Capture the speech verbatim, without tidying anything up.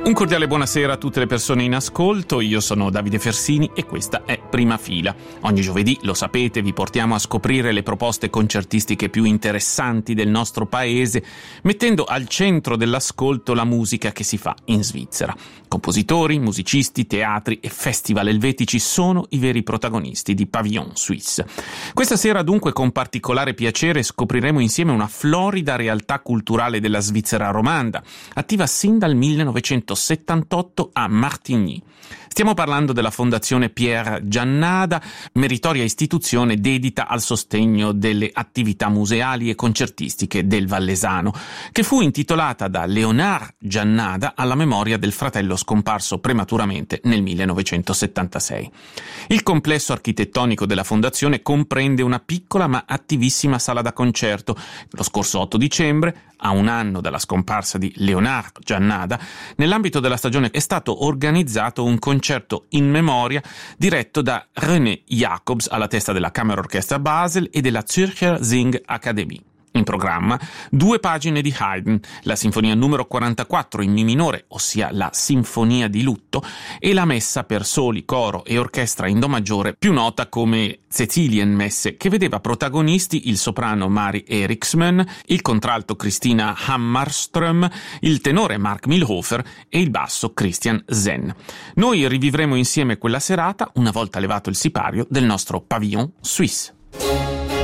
Un cordiale buonasera a tutte le persone in ascolto, io sono Davide Fersini e questa è Prima Fila. Ogni giovedì, lo sapete, vi portiamo a scoprire le proposte concertistiche più interessanti del nostro paese, mettendo al centro dell'ascolto la musica che si fa in Svizzera. Compositori, musicisti, teatri e festival elvetici sono i veri protagonisti di Pavillon Suisse. Questa sera dunque con particolare piacere scopriremo insieme una florida realtà culturale della Svizzera romanda, attiva sin dal millenovecentosettantotto a Martigny. Stiamo parlando della Fondazione Pierre Giannada, meritoria istituzione dedita al sostegno delle attività museali e concertistiche del Vallesano, che fu intitolata da Leonard Giannada alla memoria del fratello scomparso prematuramente nel millenovecentosettantasei. Il complesso architettonico della fondazione comprende una piccola ma attivissima sala da concerto. Lo scorso otto dicembre, a un anno dalla scomparsa di Leonard Giannada, nell'ambito della stagione è stato organizzato un concerto in memoria diretto da René Jacobs alla testa della Kammerorchester Basel e della Zürcher Singakademie. In programma due pagine di Haydn, la sinfonia numero quarantaquattro in Mi minore, ossia la Sinfonia di lutto, e la messa per soli, coro e orchestra in Do maggiore, più nota come Cäcilienmesse, che vedeva protagonisti il soprano Mari Eriksmann, il contralto Christina Hammarström, il tenore Mark Milhofer e il basso Christian Zen. Noi rivivremo insieme quella serata una volta levato il sipario del nostro Pavillon Suisse.